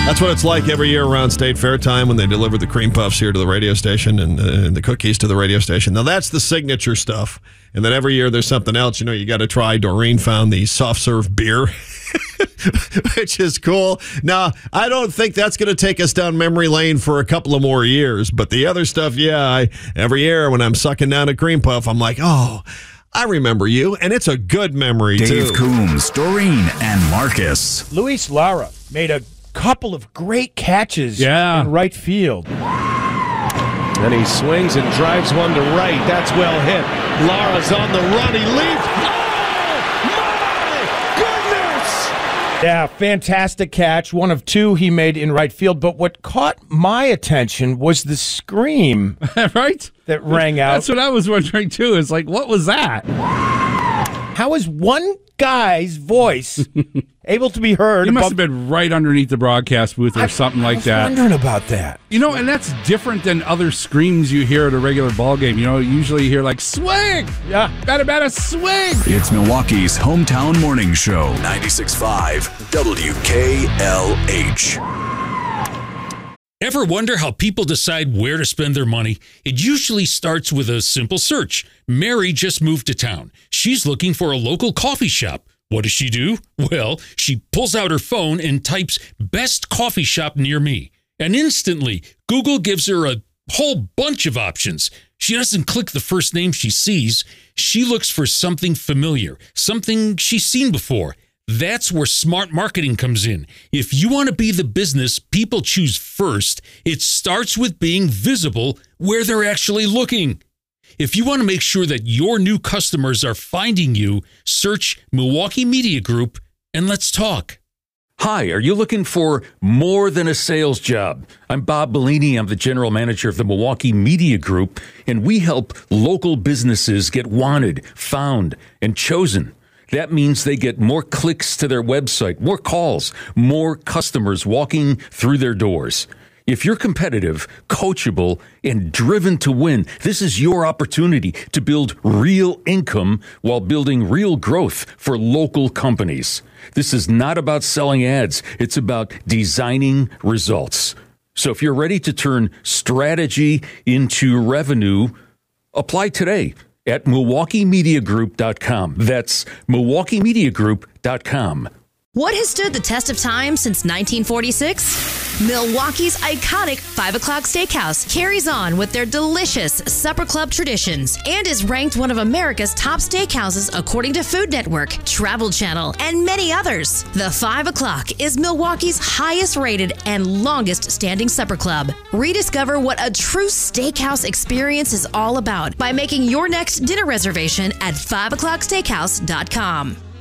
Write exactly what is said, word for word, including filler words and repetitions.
That's what it's like every year around State Fair time when they deliver the cream puffs here to the radio station and, uh, and the cookies to the radio station. Now, that's the signature stuff. And then every year there's something else. You know, you got to try. Doreen found the soft serve beer, which is cool. Now, I don't think that's going to take us down memory lane for a couple of more years. But the other stuff, yeah, I, every year when I'm sucking down a cream puff, I'm like, oh, I remember you. And it's a good memory, Dave too. Dave Coombs, Doreen, and Marcus. Luis Lara made a couple of great catches yeah. in right field. Then he swings and drives one to right. That's well hit. Lara's on the run. He leaps. Oh, my goodness! Yeah, fantastic catch. One of two he made in right field. But what caught my attention was the scream right? that rang out. That's what I was wondering, too. It's like, what was that? How is one guy's voice able to be heard? He must above- have been right underneath the broadcast booth or I, something like I was that. wondering about that. You know, and that's different than other screams you hear at a regular ball game. You know, usually you hear like, swing! Yeah. Batter, batter, swing! It's Milwaukee's hometown morning show. ninety-six point five W K L H. Ever wonder how people decide where to spend their money? It usually starts with a simple search. Mary just moved to town. She's looking for a local coffee shop. What does she do? Well, she pulls out her phone and types best coffee shop near me. And instantly, Google gives her a whole bunch of options. She doesn't click the first name she sees. She looks for something familiar, something she's seen before. That's where smart marketing comes in. If you want to be the business people choose first, it starts with being visible where they're actually looking. If you want to make sure that your new customers are finding you, search Milwaukee Media Group and let's talk. Hi, are you looking for more than a sales job? I'm Bob Bellini. I'm the general manager of the Milwaukee Media Group, and we help local businesses get wanted, found, and chosen. That means they get more clicks to their website, more calls, more customers walking through their doors. If you're competitive, coachable, and driven to win, this is your opportunity to build real income while building real growth for local companies. This is not about selling ads. It's about designing results. So if you're ready to turn strategy into revenue, apply today at Milwaukee Media Group dot com. That's Milwaukee Media Group dot com. What has stood the test of time since nineteen forty-six? Milwaukee's iconic five o'clock Steakhouse carries on with their delicious supper club traditions and is ranked one of America's top steakhouses according to Food Network, Travel Channel, and many others. The five o'clock is Milwaukee's highest rated and longest standing supper club. Rediscover what a true steakhouse experience is all about by making your next dinner reservation at five o'clock steakhouse dot com.